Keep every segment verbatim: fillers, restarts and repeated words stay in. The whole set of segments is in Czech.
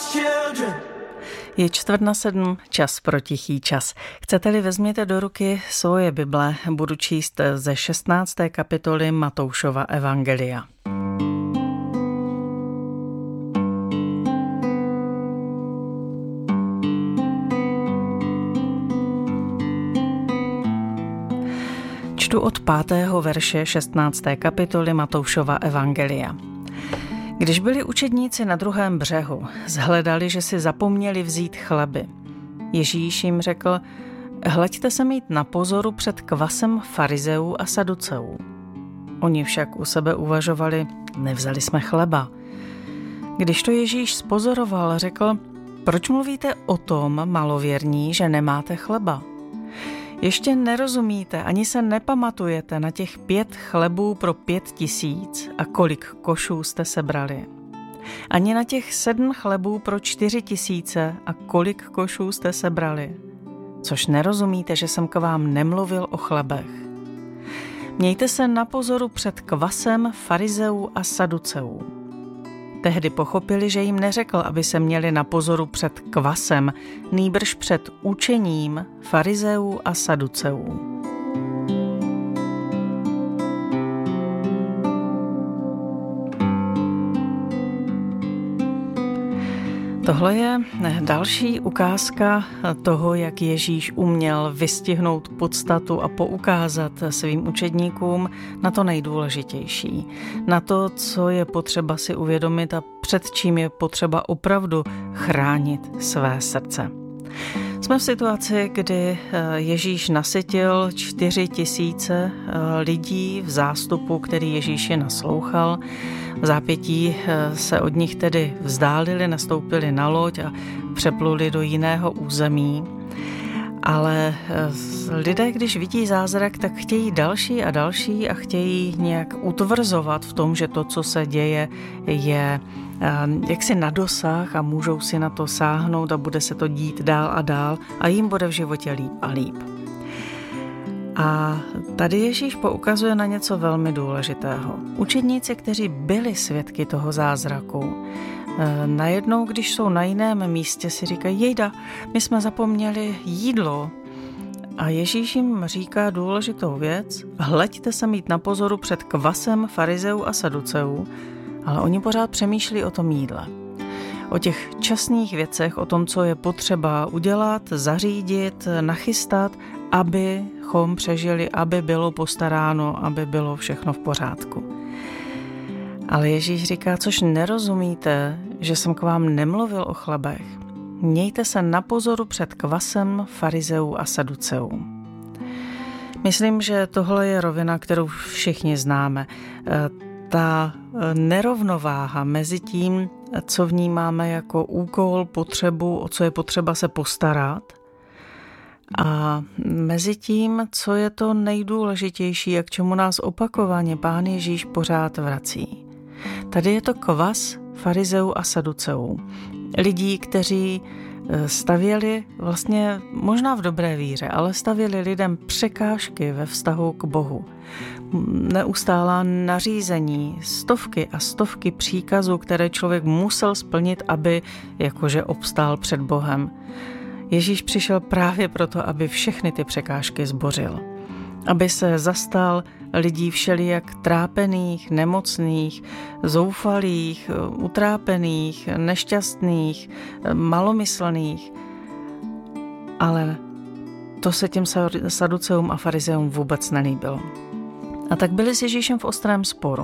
Je čtvrt na sedm, čas pro tichý čas. Chcete-li, vezměte do ruky svoje Bible, budu číst ze šestnácté kapitoly Matoušova evangelia. Čtu od pátého verše šestnácté kapitoly Matoušova evangelia. Když byli učedníci na druhém břehu, shledali, že si zapomněli vzít chleby. Ježíš jim řekl, hleďte se mít na pozoru před kvasem farizeů a saduceů. Oni však u sebe uvažovali, nevzali jsme chleba. Když to Ježíš spozoroval, řekl, proč mluvíte o tom, malověrní, že nemáte chleba? Ještě nerozumíte, ani se nepamatujete na těch pět chlebů pro pět tisíc a kolik košů jste sebrali. Ani na těch sedm chlebů pro čtyři tisíce a kolik košů jste sebrali. Což nerozumíte, že jsem k vám nemluvil o chlebech. Mějte se na pozoru před kvasem farizeů a saduceů. Tehdy pochopili, že jim neřekl, aby se měli na pozoru před kvasem, nýbrž před učením farizeů a saduceů. Tohle je další ukázka toho, jak Ježíš uměl vystihnout podstatu a poukázat svým učedníkům na to nejdůležitější, na to, co je potřeba si uvědomit a před čím je potřeba opravdu chránit své srdce. Jsme v situaci, kdy Ježíš nasytil čtyři tisíce lidí v zástupu, který Ježíši naslouchal. V zápětí se od nich tedy vzdálili, nastoupili na loď a přepluli do jiného území. Ale lidé, když vidí zázrak, tak chtějí další a další a chtějí nějak utvrzovat v tom, že to, co se děje, je jaksi na dosah a můžou si na to sáhnout a bude se to dít dál a dál a jim bude v životě líp a líp. A tady Ježíš poukazuje na něco velmi důležitého. Učedníci, kteří byli svědky toho zázraku, najednou, když jsou na jiném místě, si říkají, jejda, my jsme zapomněli jídlo. A Ježíš jim říká důležitou věc, hleďte se mít na pozoru před kvasem farizeů a saduceů, ale oni pořád přemýšlí o tom jídle. O těch časných věcech, o tom, co je potřeba udělat, zařídit, nachystat, abychom přežili, aby bylo postaráno, aby bylo všechno v pořádku. Ale Ježíš říká, což nerozumíte, že jsem k vám nemluvil o chlebech. Mějte se na pozoru před kvasem farizeů a saduceů. Myslím, že tohle je rovina, kterou všichni známe. Ta nerovnováha mezi tím, co vnímáme jako úkol, potřebu, o co je potřeba se postarat, a mezi tím, co je to nejdůležitější a k čemu nás opakovaně Pán Ježíš pořád vrací. Tady je to kvas farizeů a saduceů. Lidí, kteří stavěli vlastně možná v dobré víře, ale stavěli lidem překážky ve vztahu k Bohu. Neustálá nařízení, stovky a stovky příkazů, které člověk musel splnit, aby jakože obstál před Bohem. Ježíš přišel právě proto, aby všechny ty překážky zbořil. Aby se zastal lidí všelijak trápených, nemocných, zoufalých, utrápených, nešťastných, malomyslných. Ale to se těm saduceům a farizeům vůbec nelíbilo. A tak byli s Ježíšem v ostrém sporu.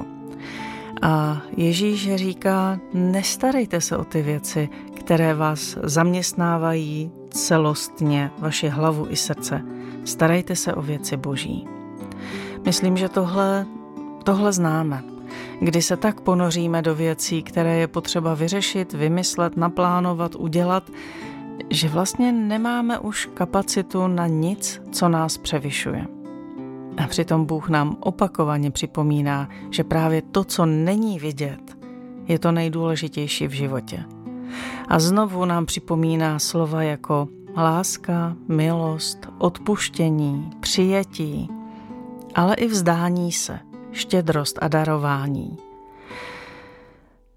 A Ježíš říká, nestarejte se o ty věci, které vás zaměstnávají celostně, vaši hlavu i srdce. Starejte se o věci Boží. Myslím, že tohle, tohle známe. Kdy se tak ponoříme do věcí, které je potřeba vyřešit, vymyslet, naplánovat, udělat, že vlastně nemáme už kapacitu na nic, co nás převyšuje. A přitom Bůh nám opakovaně připomíná, že právě to, co není vidět, je to nejdůležitější v životě. A znovu nám připomíná slova jako láska, milost, odpuštění, přijetí, ale i vzdání se, štědrost a darování.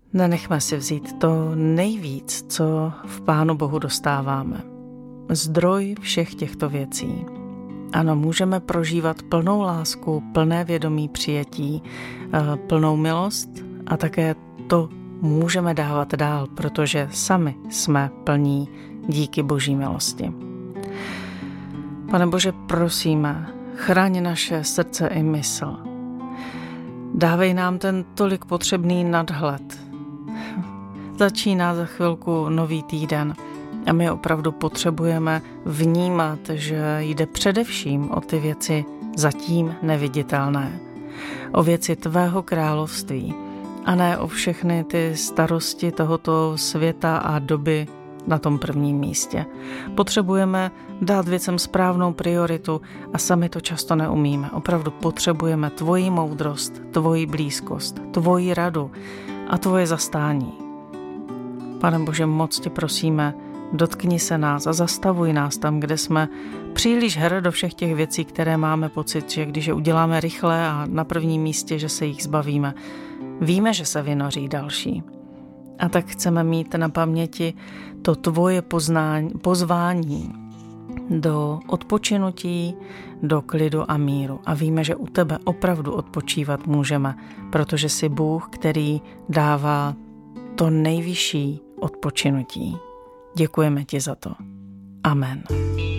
Nenechme si vzít to nejvíc, co v Pánu Bohu dostáváme. Zdroj všech těchto věcí. Ano, můžeme prožívat plnou lásku, plné vědomí přijetí, plnou milost a také to můžeme dávat dál, protože sami jsme plní díky Boží milosti. Pane Bože, prosíme, chraň naše srdce i mysl. Dávej nám ten tolik potřebný nadhled. Začíná za chvilku nový týden a my opravdu potřebujeme vnímat, že jde především o ty věci zatím neviditelné. O věci tvého království a ne o všechny ty starosti tohoto světa a doby na tom prvním místě. Potřebujeme dát věcem správnou prioritu a sami to často neumíme. Opravdu potřebujeme tvoji moudrost, tvoji blízkost, tvoji radu a tvoje zastání. Pane Bože, moc tě prosíme, dotkni se nás a zastavuj nás tam, kde jsme příliš her do všech těch věcí, které máme pocit, že když je uděláme rychle a na prvním místě, že se jich zbavíme. Víme, že se vynoří další. A tak chceme mít na paměti to tvoje poznání, pozvání do odpočinutí, do klidu a míru. A víme, že u tebe opravdu odpočívat můžeme, protože jsi Bůh, který dává to nejvyšší odpočinutí. Děkujeme ti za to. Amen.